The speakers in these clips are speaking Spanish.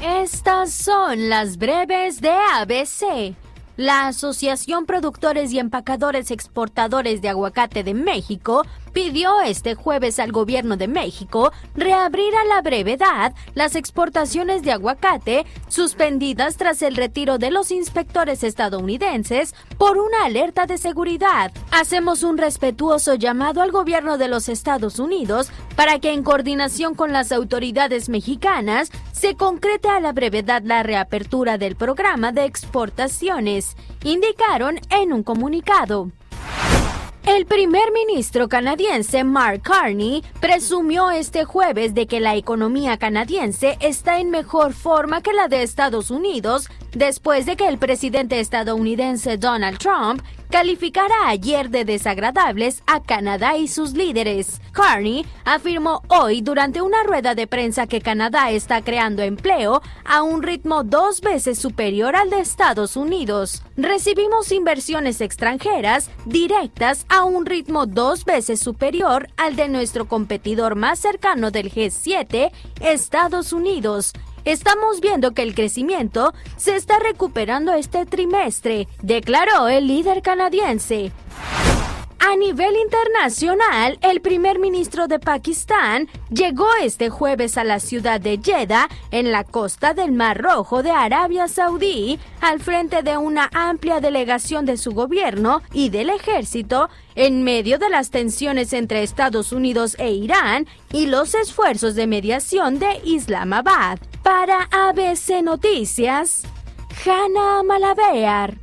Estas son las breves de ABC. La Asociación Productores y Empacadores Exportadores de Aguacate de México pidió este jueves al gobierno de México reabrir a la brevedad las exportaciones de aguacate suspendidas tras el retiro de los inspectores estadounidenses por una alerta de seguridad. Hacemos un respetuoso llamado al gobierno de los Estados Unidos para que en coordinación con las autoridades mexicanas se concrete a la brevedad la reapertura del programa de exportaciones, indicaron en un comunicado. El primer ministro canadiense Mark Carney presumió este jueves de que la economía canadiense está en mejor forma que la de Estados Unidos después de que el presidente estadounidense Donald Trump calificara ayer de desagradables a Canadá y sus líderes. Carney afirmó hoy durante una rueda de prensa que Canadá está creando empleo a un ritmo 2 veces superior al de Estados Unidos. Recibimos inversiones extranjeras directas a un ritmo 2 veces superior al de nuestro competidor más cercano del G7, Estados Unidos. Estamos viendo que el crecimiento se está recuperando este trimestre, declaró el líder canadiense. A nivel internacional, el primer ministro de Pakistán llegó este jueves a la ciudad de Jeddah, en la costa del Mar Rojo de Arabia Saudí, al frente de una amplia delegación de su gobierno y del ejército, en medio de las tensiones entre Estados Unidos e Irán y los esfuerzos de mediación de Islamabad. Para ABC Noticias, Hanna Malabear.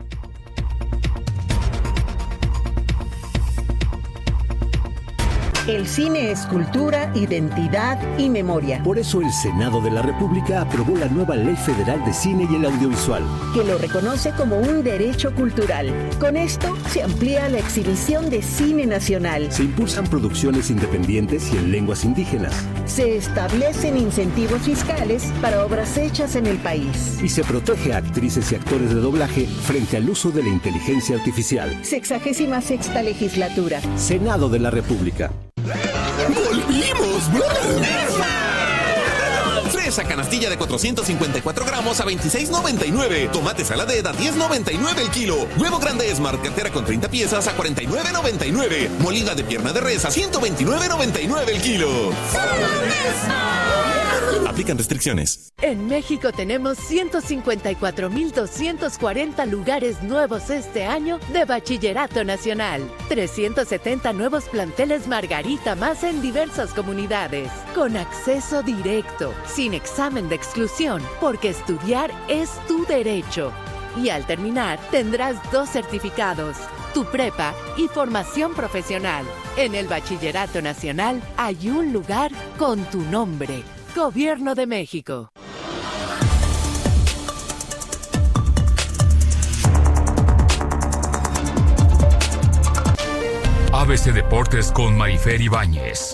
El cine es cultura, identidad y memoria. Por eso el Senado de la República aprobó la nueva Ley Federal de Cine y el Audiovisual, que lo reconoce como un derecho cultural. Con esto se amplía la exhibición de cine nacional. Se impulsan producciones independientes y en lenguas indígenas. Se establecen incentivos fiscales para obras hechas en el país. Y se protege a actrices y actores de doblaje frente al uso de la inteligencia artificial. 66ª legislatura. Senado de la República. ¡Volvimos, brother! Fresa canastilla de 454 gramos a $26.99. Tomate saladera a $10.99 el kilo. Huevo grande Smart cartera con 30 piezas a $49.99. Molida de pierna de res a $129.99 el kilo. Aplican restricciones. En México tenemos 154,240 lugares nuevos este año de Bachillerato Nacional. 370 nuevos planteles Margarita más en diversas comunidades. Con acceso directo, sin examen de exclusión, porque estudiar es tu derecho. Y al terminar, tendrás 2 certificados, tu prepa y formación profesional. En el Bachillerato Nacional hay un lugar con tu nombre. Gobierno de México. ABC Deportes con Marifer Ibáñez.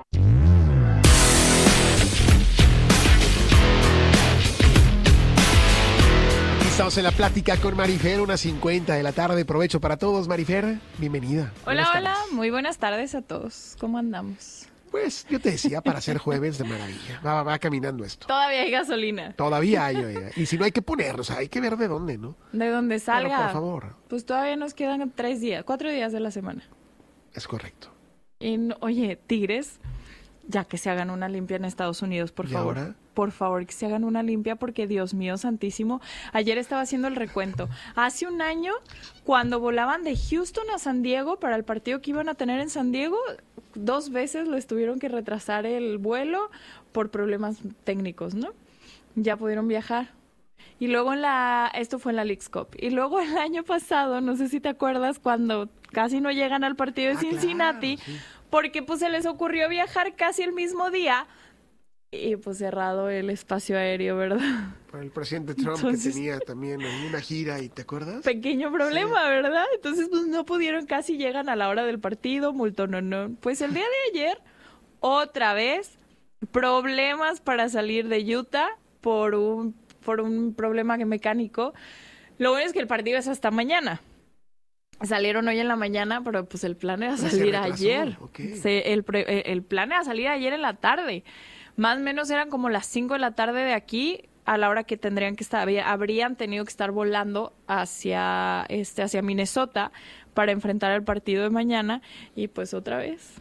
Estamos en la plática con Marifer, unas 50 de la tarde. Provecho para todos, Marifer. Bienvenida. Hola, muy buenas tardes a todos. ¿Cómo andamos? Pues yo te decía, para ser jueves de maravilla. Va caminando esto. Todavía hay gasolina. Todavía hay, oiga. Y si no hay que ponerlo, o sea, hay que ver de dónde, ¿no? De donde salga. Pero, por favor. Pues todavía nos quedan 4 días de la semana. Es correcto. Y oye, Tigres, ya que se hagan una limpia en Estados Unidos, por favor. ¿Ahora? Por favor, que se hagan una limpia porque, Dios mío santísimo, ayer estaba haciendo el recuento. Hace un año, cuando volaban de Houston a San Diego para el partido que iban a tener en San Diego, 2 veces les tuvieron que retrasar el vuelo por problemas técnicos, ¿no? Ya pudieron viajar. Y luego esto fue en la Leagues Cup. Y luego el año pasado, no sé si te acuerdas, cuando casi no llegan al partido de Cincinnati, claro, sí. Porque pues se les ocurrió viajar casi el mismo día y pues cerrado el espacio aéreo, ¿verdad? Por el presidente Trump. Entonces, que tenía también una gira, ¿y te acuerdas? Pequeño problema, sí. ¿Verdad? Entonces pues no pudieron, casi llegan a la hora del partido, multononón. Pues el día de ayer, otra vez, problemas para salir de Utah por un problema mecánico. Lo bueno es que el partido es hasta mañana. Salieron hoy en la mañana, pero pues el plan era salir ayer. Okay. El plan era salir ayer en la tarde. Más o menos eran como las 5 de la tarde de aquí, a la hora que habrían tenido que estar volando hacia Minnesota para enfrentar el partido de mañana, y pues otra vez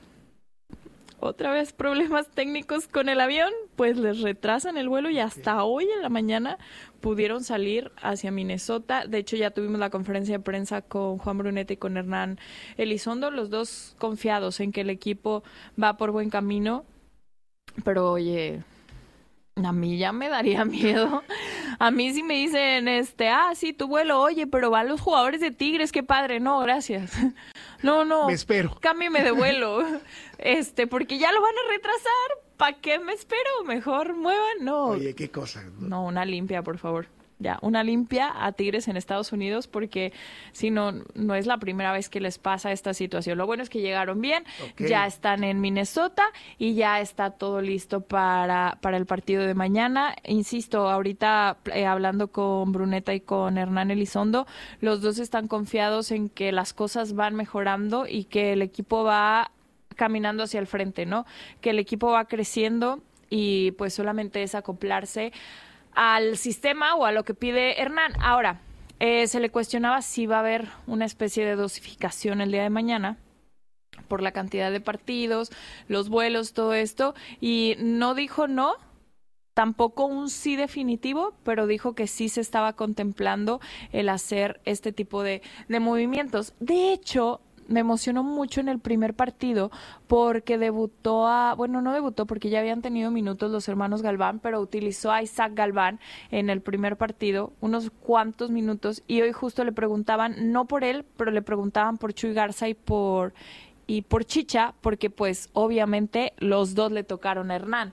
problemas técnicos con el avión, pues les retrasan el vuelo y hasta hoy en la mañana pudieron salir hacia Minnesota. De hecho, ya tuvimos la conferencia de prensa con Juan Bruneta y con Hernán Elizondo, los dos confiados en que el equipo va por buen camino, pero oye, a mí ya me daría miedo. A mí si me dicen, sí, tu vuelo, oye, pero van los jugadores de Tigres, qué padre. No, gracias. No. Me espero. Cámbiame de vuelo. Porque ya lo van a retrasar. ¿Para qué me espero? Mejor muevan. No. Oye, qué cosa. No, una limpia, por favor. Ya, una limpia a Tigres en Estados Unidos, porque si no es la primera vez que les pasa esta situación. Lo bueno es que llegaron bien, ya están en Minnesota y ya está todo listo para el partido de mañana. Insisto, ahorita hablando con Bruneta y con Hernán Elizondo, los dos están confiados en que las cosas van mejorando y que el equipo va caminando hacia el frente, ¿no? Que el equipo va creciendo y pues solamente es acoplarse al sistema o a lo que pide Hernán. Ahora, se le cuestionaba si va a haber una especie de dosificación el día de mañana por la cantidad de partidos, los vuelos, todo esto, y no dijo no, tampoco un sí definitivo, pero dijo que sí se estaba contemplando el hacer este tipo de movimientos. De hecho, me emocionó mucho en el primer partido porque no debutó porque ya habían tenido minutos los hermanos Galván, pero utilizó a Isaac Galván en el primer partido, unos cuantos minutos, y hoy justo le preguntaban, no por él, pero le preguntaban por Chuy Garza y por Chicha, porque pues obviamente los dos le tocaron a Hernán.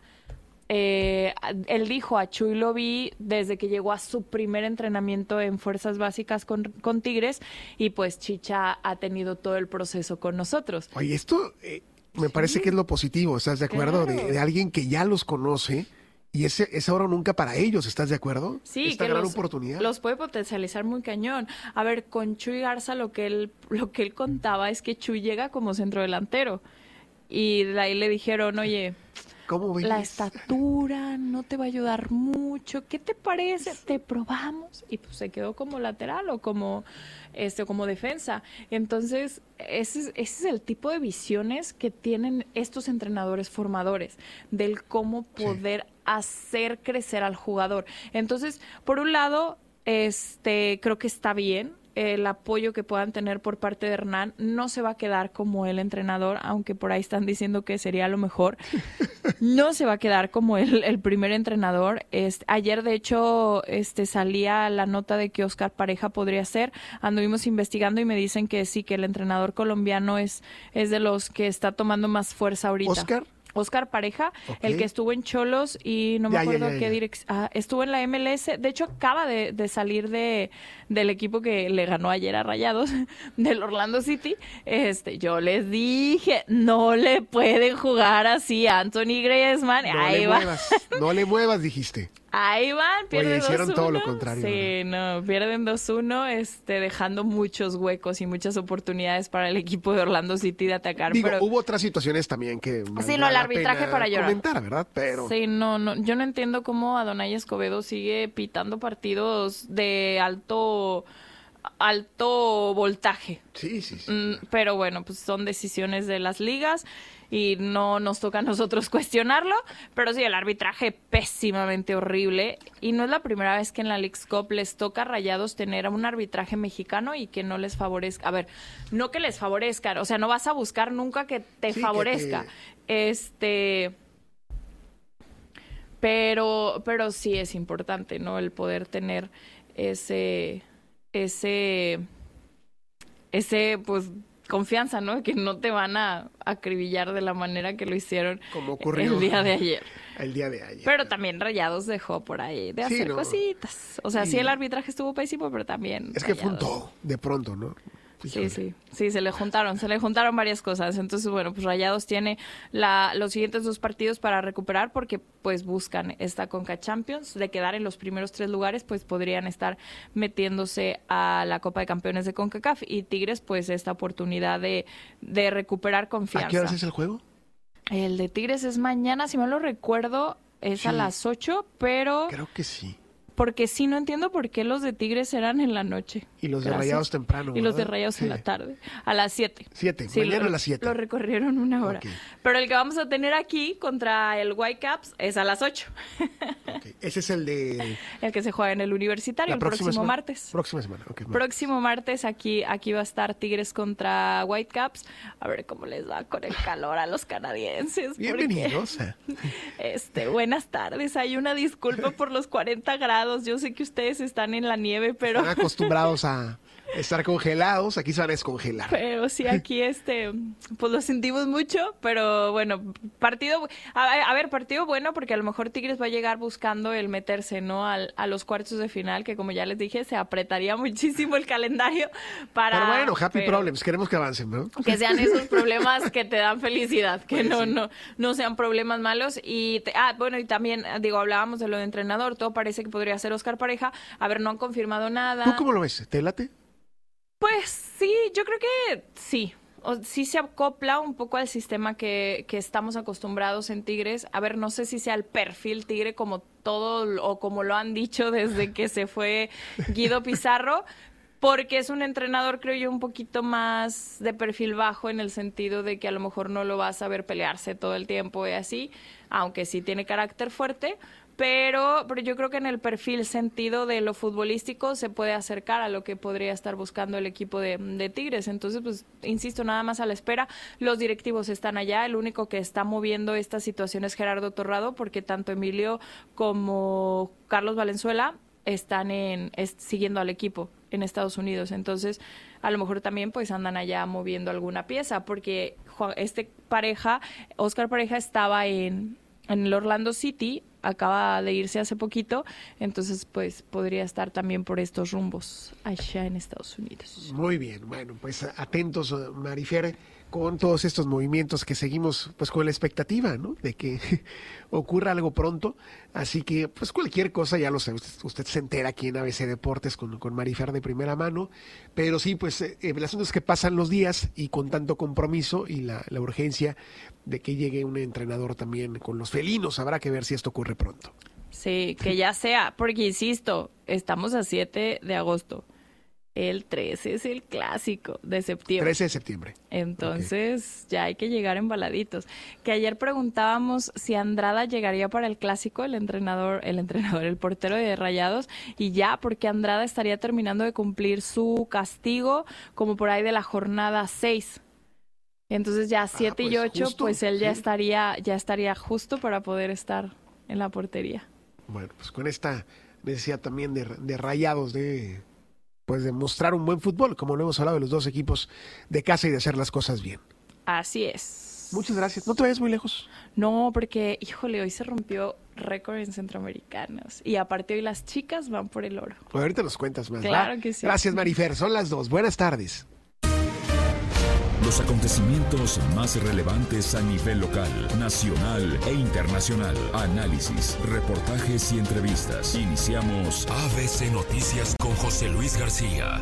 Él dijo, a Chuy lo vi desde que llegó a su primer entrenamiento en Fuerzas Básicas con Tigres, y pues Chicha ha tenido todo el proceso con nosotros. Oye, esto me parece que es lo positivo, ¿estás de acuerdo? Claro. De alguien que ya los conoce y es ahora o nunca para ellos, ¿estás de acuerdo? Sí, esta que gran oportunidad los puede potencializar muy cañón. A ver, con Chuy Garza lo que él contaba es que Chuy llega como centrodelantero y de ahí le dijeron, oye, ¿cómo ves? La estatura no te va a ayudar mucho. ¿Qué te parece? Te probamos. Y pues se quedó como lateral o como defensa. Entonces, ese es el tipo de visiones que tienen estos entrenadores formadores, del cómo poder hacer crecer al jugador. Entonces, por un lado, creo que está bien el apoyo que puedan tener por parte de Hernán. No se va a quedar como el entrenador, aunque por ahí están diciendo que sería lo mejor. No se va a quedar como el primer entrenador. Ayer, de hecho, salía la nota de que Oscar Pareja podría ser. Anduvimos investigando y me dicen que sí, que el entrenador colombiano es de los que está tomando más fuerza ahorita. Oscar Pareja, el que estuvo en Cholos y no me acuerdo qué dirección. Estuvo en la MLS. De hecho, acaba de salir del equipo que le ganó ayer a Rayados, del Orlando City. Yo les dije, no le pueden jugar así a Anthony Griezmann. No le muevas, dijiste. Ahí van, pierden 2-1. Hicieron todo lo contrario. Sí, no, pierden 2-1, dejando muchos huecos y muchas oportunidades para el equipo de Orlando City de atacar. Pero hubo otras situaciones también que sí, el arbitraje para llorar. Comentar, ¿verdad? Pero sí, no, yo no entiendo cómo Adonai Escobedo sigue pitando partidos de alto voltaje. Sí. Pero bueno, pues son decisiones de las ligas y no nos toca a nosotros cuestionarlo, pero sí, el arbitraje pésimamente horrible, y no es la primera vez que en la Leagues Cup les toca a Rayados tener un arbitraje mexicano y que no les favorezca. A ver, no que les favorezca, o sea, no vas a buscar nunca que te favorezca. Pero sí es importante, ¿no? El poder tener ese pues confianza, ¿no? Que no te van a acribillar de la manera que lo hicieron como ocurrió el día de ayer. Pero también Rayados dejó por ahí de hacer cositas. O sea, sí, el arbitraje estuvo pésimo, pero también es Rayados. Que fue un todo, de pronto, ¿no? Sí, se le juntaron varias cosas. Entonces, bueno, pues Rayados tiene los siguientes 2 partidos para recuperar, porque pues buscan esta Conca Champions. De quedar en los primeros 3 lugares, pues podrían estar metiéndose a la Copa de Campeones de CONCACAF, y Tigres pues esta oportunidad de recuperar confianza. ¿A qué horas es el juego? El de Tigres es mañana, si mal lo recuerdo, es Sí. a las 8, pero Creo que sí. porque sí, no entiendo por qué los de Tigres serán en la noche. Y los de Pero Rayados así- temprano, Y los de ¿verdad? Rayados en Sí. la tarde, a las 7. 7, mañana a las 7. Lo recorrieron una hora. Ok. Pero el que vamos a tener aquí contra el Whitecaps es a las 8. Ok. Ese es el de El que se juega en el Universitario la el próxima próximo semana. martes. Próxima semana, ok. Próximo martes aquí va a estar Tigres contra Whitecaps. A ver cómo les va con el calor a los canadienses. porque, Bienvenidos. buenas tardes. Hay una disculpa por los 40 grados. Yo sé que ustedes están en la nieve, pero... Están acostumbrados a estar congelados, aquí se van a descongelar. Pero sí, aquí pues lo sentimos mucho, pero bueno, partido bueno, porque a lo mejor Tigres va a llegar buscando el meterse, ¿no? A los cuartos de final, que como ya les dije, se apretaría muchísimo el calendario para... Pero bueno, happy pero problems, queremos que avancen, ¿no? que sean esos problemas que te dan felicidad, que Pues sí. no sean problemas malos. Y bueno, y también, hablábamos de lo de entrenador, todo parece que podría ser Óscar Pareja. A ver, no han confirmado nada. ¿Tú cómo lo ves? ¿Te late? Pues sí, yo creo que sí. Sí se acopla un poco al sistema que estamos acostumbrados en Tigres. A ver, no sé si sea el perfil Tigre como todo o como lo han dicho desde que se fue Guido Pizarro, porque es un entrenador, creo yo, un poquito más de perfil bajo en el sentido de que a lo mejor no lo vas a ver pelearse todo el tiempo y así, aunque sí tiene carácter fuerte. Pero yo creo que en el perfil sentido de lo futbolístico se puede acercar a lo que podría estar buscando el equipo de Tigres. Entonces, pues, insisto, nada más a la espera. Los directivos están allá. El único que está moviendo esta situación es Gerardo Torrado, porque tanto Emilio como Carlos Valenzuela están siguiendo al equipo en Estados Unidos. Entonces, a lo mejor también pues andan allá moviendo alguna pieza, porque Óscar Pareja estaba en el Orlando City, acaba de irse hace poquito, entonces pues podría estar también por estos rumbos allá en Estados Unidos. Muy bien, bueno, pues atentos, Marifer, con todos estos movimientos que seguimos pues con la expectativa, ¿no? De que ocurra algo pronto. Así que pues cualquier cosa ya lo sabe, usted se entera aquí en ABC Deportes con Marifer de primera mano. Pero sí, pues el asunto es que pasan los días y con tanto compromiso y la urgencia de que llegue un entrenador también con los felinos, habrá que ver si esto ocurre pronto. Sí, que ya sea, porque insisto, estamos a 7 de agosto. El 13 es el clásico de septiembre. 13 de septiembre. Entonces ya hay que llegar embaladitos. Que ayer preguntábamos si Andrada llegaría para el clásico, el portero de Rayados, y ya, porque Andrada estaría terminando de cumplir su castigo como por ahí de la jornada 6. Entonces ya 7 y 8, justo, pues él sí. ya estaría justo para poder estar en la portería. Bueno, pues con esta necesidad también de Rayados de mostrar un buen fútbol, como lo hemos hablado de los dos equipos de casa y de hacer las cosas bien. Así es. Muchas gracias. No te vayas muy lejos. No, porque, híjole, hoy se rompió récord en centroamericanos. Y aparte hoy las chicas van por el oro. Pues ahorita nos cuentas más. Claro ¿va? que sí. Gracias, Marifer. Son las 2. Buenas tardes. Los acontecimientos más relevantes a nivel local, nacional e internacional. Análisis, reportajes y entrevistas. Iniciamos ABC Noticias con José Luis García.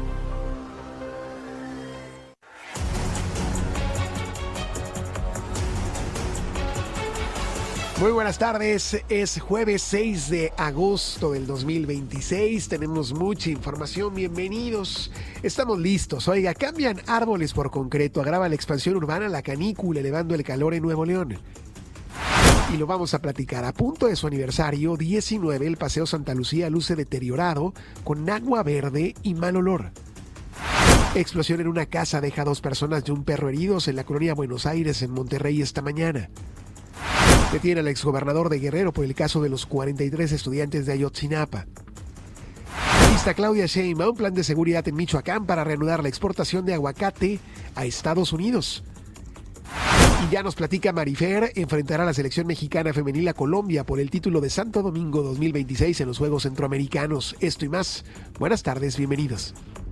Muy buenas tardes. Es jueves 6 de agosto del 2026. Tenemos mucha información. Bienvenidos. Estamos listos. Oiga, cambian árboles por concreto. Agrava la expansión urbana, la canícula, elevando el calor en Nuevo León. Y lo vamos a platicar. A punto de su aniversario 19, el Paseo Santa Lucía luce deteriorado, con agua verde y mal olor. Explosión en una casa deja a 2 personas y un perro heridos en la colonia Buenos Aires, en Monterrey, esta mañana. Detiene al exgobernador de Guerrero por el caso de los 43 estudiantes de Ayotzinapa. Lista Claudia Sheinbaum, plan de seguridad en Michoacán para reanudar la exportación de aguacate a Estados Unidos. Y ya nos platica Marifer, enfrentará a la selección mexicana femenil a Colombia por el título de Santo Domingo 2026 en los Juegos Centroamericanos. Esto y más. Buenas tardes, bienvenidos.